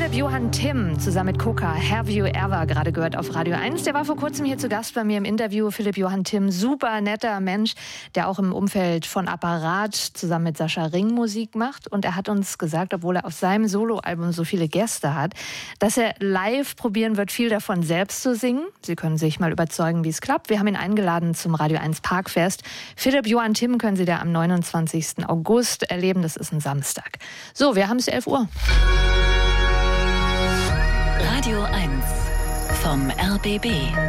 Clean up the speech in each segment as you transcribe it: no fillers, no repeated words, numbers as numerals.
Philipp Johann Timm zusammen mit Coca, Have You Ever, gerade gehört auf Radio 1. Der war vor kurzem hier zu Gast bei mir im Interview. Philipp Johann Timm, super netter Mensch, der auch im Umfeld von Apparat zusammen mit Sascha Ring Musik macht. Und er hat uns gesagt, obwohl er auf seinem Soloalbum so viele Gäste hat, dass er live probieren wird, viel davon selbst zu singen. Sie können sich mal überzeugen, wie es klappt. Wir haben ihn eingeladen zum Radio 1 Parkfest. Philipp Johann Timm können Sie da am 29. August erleben. Das ist ein Samstag. So, wir haben es 11 Uhr. Radio 1 vom RBB.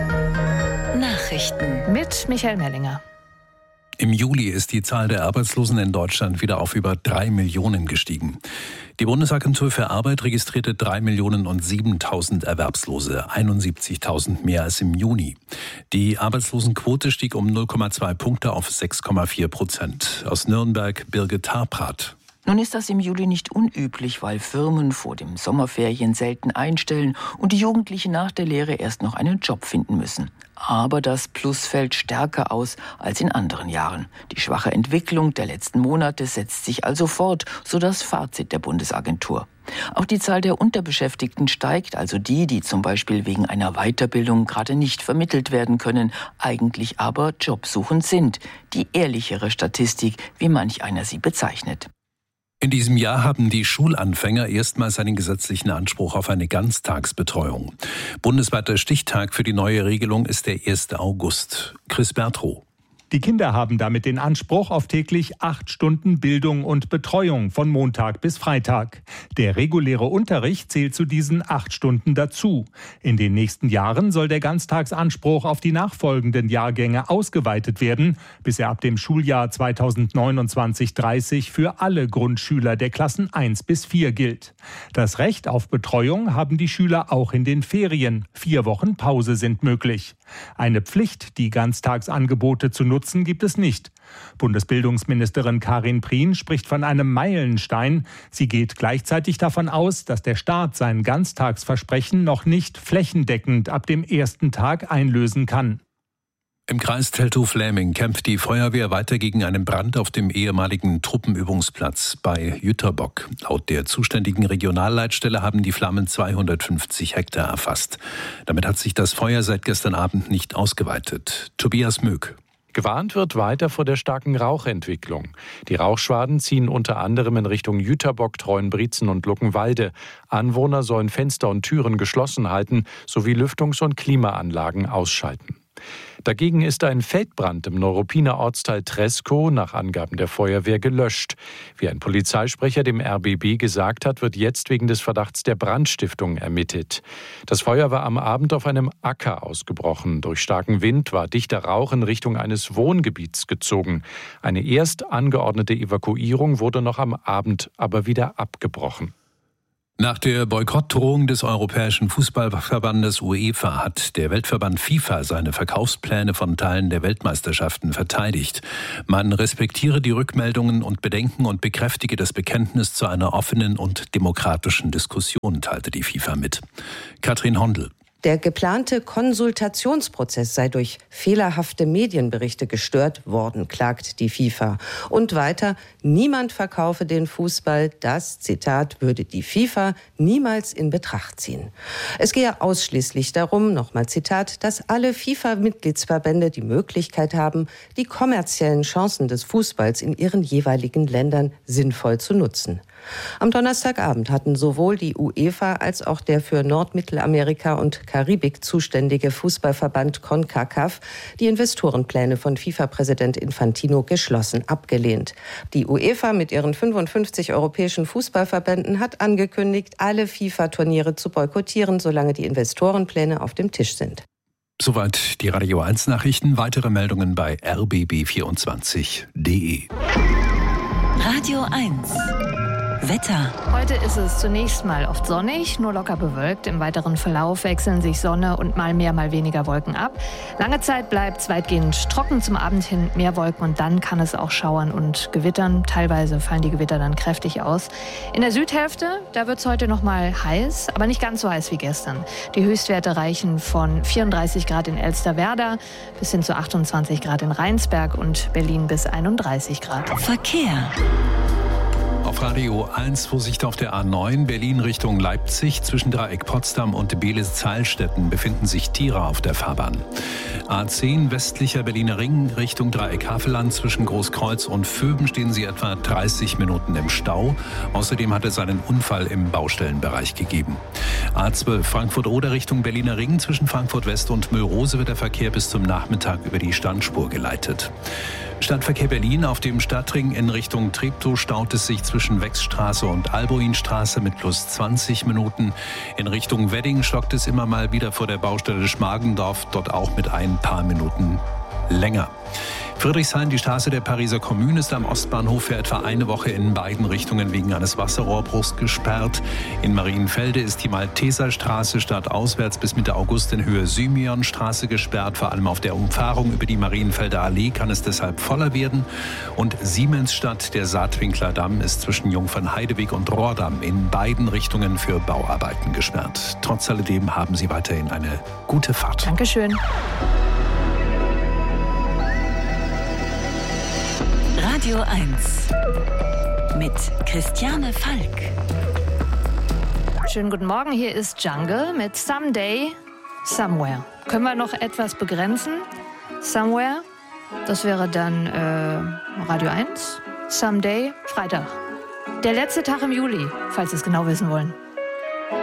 Nachrichten Mit Michael Mellinger. Im Juli ist die Zahl der Arbeitslosen in Deutschland wieder auf über 3 Millionen gestiegen. Die Bundesagentur für Arbeit registrierte 3.007.000 Erwerbslose, 71.000 mehr als im Juni. Die Arbeitslosenquote stieg um 0,2 Punkte auf 6,4%. Aus Nürnberg Birgit Harprat. Nun ist das im Juli nicht unüblich, weil Firmen vor den Sommerferien selten einstellen und die Jugendlichen nach der Lehre erst noch einen Job finden müssen. Aber das Plus fällt stärker aus als in anderen Jahren. Die schwache Entwicklung der letzten Monate setzt sich also fort, so das Fazit der Bundesagentur. Auch die Zahl der Unterbeschäftigten steigt, also die zum Beispiel wegen einer Weiterbildung gerade nicht vermittelt werden können, eigentlich aber jobsuchend sind. Die ehrlichere Statistik, wie manch einer sie bezeichnet. In diesem Jahr haben die Schulanfänger erstmals einen gesetzlichen Anspruch auf eine Ganztagsbetreuung. Bundesweiter Stichtag für die neue Regelung ist der 1. August. Chris Bertrow. Die Kinder haben damit den Anspruch auf täglich 8 Stunden Bildung und Betreuung von Montag bis Freitag. Der reguläre Unterricht zählt zu diesen 8 Stunden dazu. In den nächsten Jahren soll der Ganztagsanspruch auf die nachfolgenden Jahrgänge ausgeweitet werden, bis er ab dem Schuljahr 2029/30 für alle Grundschüler der Klassen 1 bis 4 gilt. Das Recht auf Betreuung haben die Schüler auch in den Ferien. 4 Wochen Pause sind möglich. Eine Pflicht, die Ganztagsangebote zu nutzen, gibt es nicht. Bundesbildungsministerin Karin Prien spricht von einem Meilenstein. Sie geht gleichzeitig davon aus, dass der Staat sein Ganztagsversprechen noch nicht flächendeckend ab dem ersten Tag einlösen kann. Im Kreis Teltow-Fläming kämpft die Feuerwehr weiter gegen einen Brand auf dem ehemaligen Truppenübungsplatz bei Jüterbock. Laut der zuständigen Regionalleitstelle haben die Flammen 250 Hektar erfasst. Damit hat sich das Feuer seit gestern Abend nicht ausgeweitet. Tobias Möck. Gewarnt wird weiter vor der starken Rauchentwicklung. Die Rauchschwaden ziehen unter anderem in Richtung Jüterbock, Treuenbrietzen und Luckenwalde. Anwohner sollen Fenster und Türen geschlossen halten sowie Lüftungs- und Klimaanlagen ausschalten. Dagegen ist ein Feldbrand im Neuruppiner Ortsteil Treskow nach Angaben der Feuerwehr gelöscht. Wie ein Polizeisprecher dem RBB gesagt hat, wird jetzt wegen des Verdachts der Brandstiftung ermittelt. Das Feuer war am Abend auf einem Acker ausgebrochen. Durch starken Wind war dichter Rauch in Richtung eines Wohngebiets gezogen. Eine erst angeordnete Evakuierung wurde noch am Abend aber wieder abgebrochen. Nach der Boykottdrohung des Europäischen Fußballverbandes UEFA hat der Weltverband FIFA seine Verkaufspläne von Teilen der Weltmeisterschaften verteidigt. Man respektiere die Rückmeldungen und Bedenken und bekräftige das Bekenntnis zu einer offenen und demokratischen Diskussion, teilte die FIFA mit. Katrin Hondel. Der geplante Konsultationsprozess sei durch fehlerhafte Medienberichte gestört worden, klagt die FIFA. Und weiter, niemand verkaufe den Fußball, das, Zitat, würde die FIFA niemals in Betracht ziehen. Es gehe ausschließlich darum, nochmal Zitat, dass alle FIFA-Mitgliedsverbände die Möglichkeit haben, die kommerziellen Chancen des Fußballs in ihren jeweiligen Ländern sinnvoll zu nutzen. Am Donnerstagabend hatten sowohl die UEFA als auch der für Nordmittelamerika und Karibik zuständige Fußballverband CONCACAF die Investorenpläne von FIFA-Präsident Infantino geschlossen abgelehnt. Die UEFA mit ihren 55 europäischen Fußballverbänden hat angekündigt, alle FIFA-Turniere zu boykottieren, solange die Investorenpläne auf dem Tisch sind. Soweit die Radio 1 Nachrichten. Weitere Meldungen bei rbb24.de. Radio 1 Wetter. Heute ist es zunächst mal oft sonnig, nur locker bewölkt. Im weiteren Verlauf wechseln sich Sonne und mal mehr, mal weniger Wolken ab. Lange Zeit bleibt es weitgehend trocken, zum Abend hin mehr Wolken und dann kann es auch schauern und gewittern. Teilweise fallen die Gewitter dann kräftig aus. In der Südhälfte, da wird es heute noch mal heiß, aber nicht ganz so heiß wie gestern. Die Höchstwerte reichen von 34 Grad in Elsterwerda bis hin zu 28 Grad in Rheinsberg und Berlin bis 31 Grad. Verkehr. Auf Radio 1 Vorsicht auf der A9 Berlin Richtung Leipzig. Zwischen Dreieck Potsdam und Beelitz-Zeilstätten befinden sich Tiere auf der Fahrbahn. A10 westlicher Berliner Ring Richtung Dreieck Havelland. Zwischen Großkreuz und Vöben stehen Sie etwa 30 Minuten im Stau. Außerdem hat es einen Unfall im Baustellenbereich gegeben. A12 Frankfurt-Oder Richtung Berliner Ring. Zwischen Frankfurt West und Müllrose wird der Verkehr bis zum Nachmittag über die Standspur geleitet. Stadtverkehr Berlin auf dem Stadtring in Richtung Treptow staut es sich zwischen Wechsstraße und Albuinstraße mit plus 20 Minuten. In Richtung Wedding stockt es immer mal wieder vor der Baustelle Schmargendorf, dort auch mit ein paar Minuten länger. Friedrichshain, die Straße der Pariser Kommune, ist am Ostbahnhof für etwa eine Woche in beiden Richtungen wegen eines Wasserrohrbruchs gesperrt. In Marienfelde ist die Malteserstraße stadtauswärts bis Mitte August in Höhe Symeonstraße gesperrt. Vor allem auf der Umfahrung über die Marienfelder Allee kann es deshalb voller werden. Und Siemensstadt, der Saatwinkler Damm, ist zwischen Jungfernheideweg und Rohrdamm in beiden Richtungen für Bauarbeiten gesperrt. Trotz alledem haben Sie weiterhin eine gute Fahrt. Dankeschön. Radio 1 mit Christiane Falk. Schönen guten Morgen, hier ist Jungle mit Someday, Somewhere. Können wir noch etwas begrenzen? Somewhere, das wäre dann Radio 1, Someday, Freitag. Der letzte Tag im Juli, falls Sie es genau wissen wollen.